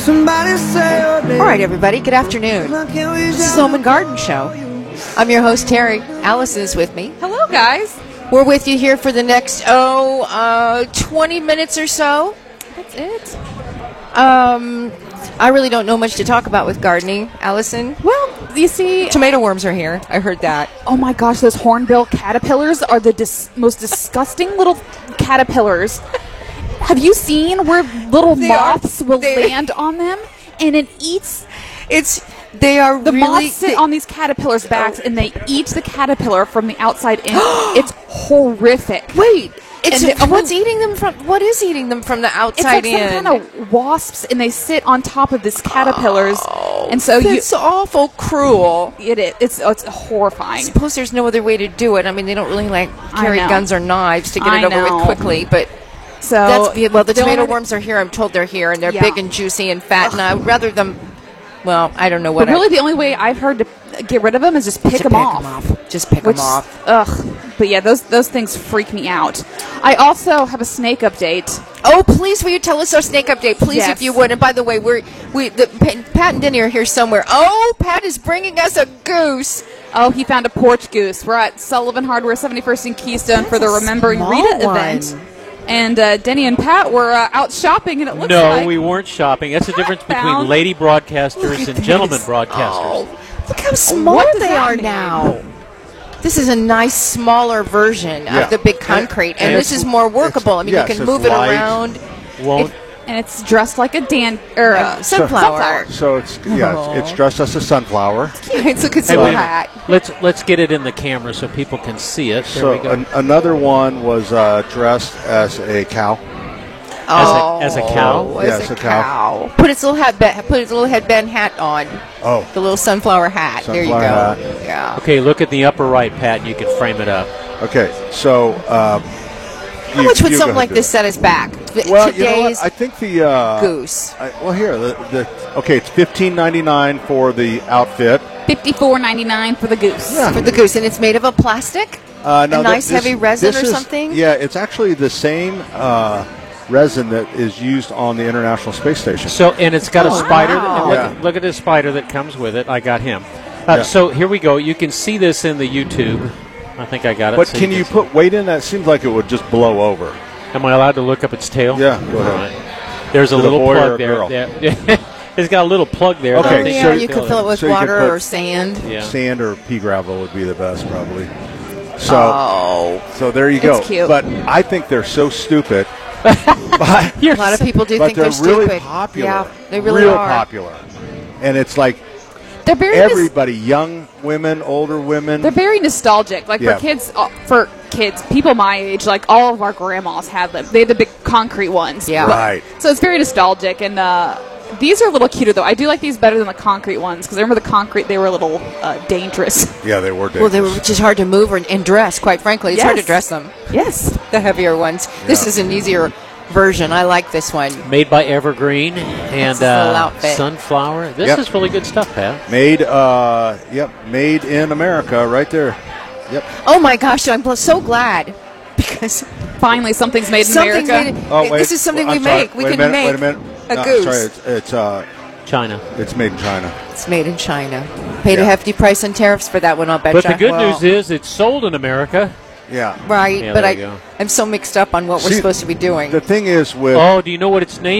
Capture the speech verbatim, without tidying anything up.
All right, everybody, good afternoon. This is Home and Garden Show. I'm your host, Terry. Allison is with me. Hello, guys. We're with you here for the next, oh, uh, twenty minutes or so. That's it. Um, I really don't know much to talk about with gardening, Allison. Well, you see, Tomato worms are here. I heard that. oh my gosh, those hornbill caterpillars are the dis- most disgusting little caterpillars. Have you seen where little They moths are- will they- land on them and it eats? It's, they are The really... moths sit they- on these caterpillars' backs and they eat the caterpillar from the outside in. It's horrific. Wait, it's, And the- what's eating them from, what is eating them from the It's outside like in? some kind of wasps, and they sit on top of this caterpillars, and so you. It's awful cruel. It is. It's it's horrifying. I suppose there's no other way to do it. I mean, they don't really like I carry know. guns or knives to get I it over know. with quickly, but So that's be- well. The don't- tomato worms are here. I'm told they're here, and they're Yeah. big and juicy and fat. And I would rather them. Well, I don't know what. But really, I, the only way I've heard to get rid of them is just pick to them pick off. 'em off. Just pick Which, them off. Ugh. But yeah, those those things freak me out. I also have a snake update. Oh, please, will you tell us our snake update, please, Yes. if you would? And by the way, we're we the Pat and Denny are here somewhere. Oh, Pat is bringing us a goose. Oh, he found a porch goose. We're at Sullivan Hardware, seventy-first and Keystone, for the That's a Remembering small Rita one. event. And uh, Denny and Pat were uh, out shopping, and it looks No, like we weren't shopping. That's the difference between found- lady broadcasters Look at and this. gentlemen broadcasters. Oh, look how small What does they that are mean? now. This is a nice, smaller version Yeah. of the big concrete, and, and this it's- is more workable. I mean, yes, you can it's move it light. around. Won't and it's dressed like a dan or Uh, a sunflower. So it's yeah, it's, it's dressed as a sunflower. It's look at Hey, the wait a minute. hat. let's let's get it in the camera so people can see it. There So we go. an, another one was uh, dressed as a cow. As a- as a cow? Oh, as Yes, a a cow. cow. Put its little hat, put its little headband hat on. Oh, The little sunflower hat. there you go. Sunflower Yeah. Okay, look at the upper right, Pat, and you can frame it up. okay. So um, How much would something like this set us back? Well, you know Today's what? I think the uh, goose. I, well, here the, the okay, it's fifteen ninety nine for the outfit. fifty-four ninety-nine for the goose. Yeah. For the goose, and it's made of a plastic. Uh, no, a that- nice this- heavy resin this or is- something. Yeah, it's actually the same uh, resin that is used on the International Space Station. So, and it's got Oh, a spider. wow. That, look, Yeah. look at this spider that comes with it. I got him. Uh, Yeah. So here we go. You can see this in the YouTube. I think I got it. But so can you see. put weight in that? Seems like it would just blow over. Am I allowed to look up its tail? Yeah, go ahead. All right. There's a Is it a little boy or plug a there. girl? there. It's got a little plug there. Okay, that I Oh, think yeah, so- you could fill it with so you could water put- or sand. Yeah. Sand or pea gravel would be the best, probably. So, Oh. so there you go. It's cute. But I think they're so stupid. but A lot of people do but think they're, they're really stupid. popular. Yeah, they really Real are. popular. And it's like They're very nos- everybody, young women, older women. they're very nostalgic. Like Yeah. for kids, uh, for kids, people my age, like all of our grandmas had them. They had the big concrete ones. Yeah. Right. So it's very nostalgic, and uh, these are a little cuter though. I do like these better than the concrete ones because I remember the concrete; they were a little uh, dangerous. Yeah, they were Well, dangerous. they were just hard to move or, and dress, quite frankly. It's hard to Yes. dress them, Yes, the heavier ones. This Yeah. is an easier version. I like this one. Made by Evergreen and That's his little uh, outfit. Sunflower. This Yep. is really good stuff, Pat. Made, uh, yep, made in America, right there. Yep. Oh my gosh, I'm bl- so glad because finally something's made in something's America. made. Oh, wait. This is something I'm we sorry. make. We wait can a minute, make wait a minute. a No, goose. Sorry, it's it's, uh, China. it's made in China. It's made in China. Paid a Yeah. hefty price on tariffs for that one, I'll bet But ya. the good Well, news is it's sold in America. Yeah. right? Yeah, but there I, you go. I'm so mixed up on what we're See, supposed to be doing. The thing is with Oh, do you know what its name